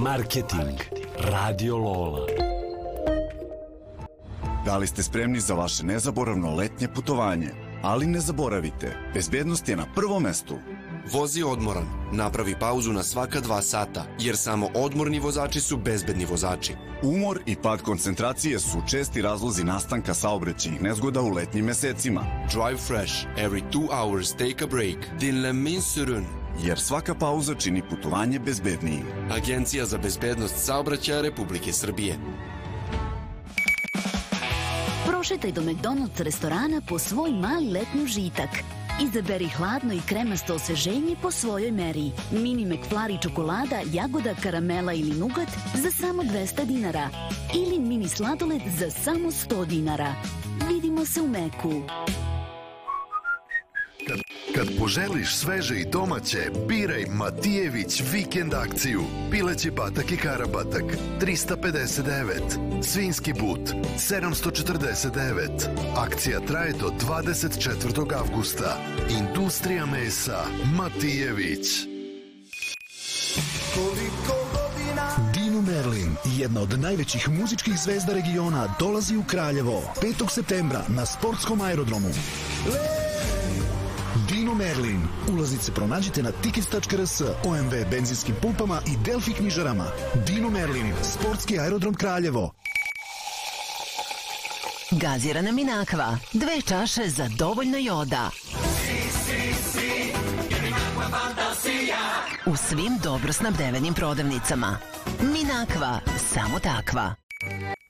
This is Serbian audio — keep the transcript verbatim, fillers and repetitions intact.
Marketing. Radio Lola. Da li ste spremni za vaše nezaboravno letnje putovanje? Ali ne zaboravite, bezbednost je na prvom mestu. Vozi odmoran, napravi pauzu na svaka dva sata, jer samo odmorni vozači su bezbedni vozači. Umor i pad koncentracije su česti razlozi nastanka saobraćajnih nezgoda u letnjim mesecima. Drive fresh, every two hours take a break. Dinlemin sürün. Jer svaka pauza čini putovanje bezbednijim. Agencija za bezbednost saobraćaja Republike Srbije. Prošetaj do McDonald's restorana po svoj mali letnji užitak. Izaberi hladno i kremasto osveženje po svojoj meri. Mini McFlurry čokolada, jagoda, karamela ili nugat za samo dvesta dinara. Ili mini sladoled za samo sto dinara. Vidimo se u Meku. Kad, kad poželiš sveže i domaće, biraj Matijević vikend akciju. Pileći batak i karabatak trista pedeset devet, svinjski but sedamsto četrdeset devet. Akcija traje do dvadeset četvrtog avgusta. Industrija mesa Matijević. Dino Merlin, jedna od najvećih muzičkih zvezda regiona, dolazi u Kraljevo petog septembra na sportskom aerodromu. Dino Merlin. Ulaznice pronađite na tickets tačka r s, O M V benzinskim pumpama i Delfi knjižarama. Dino Merlin, sportski aerodrom Kraljevo. Gazirana Minakva, dve čaše za dovoljno joda. U svim dobro snabdevenim prodavnicama. Minakva, samo takva.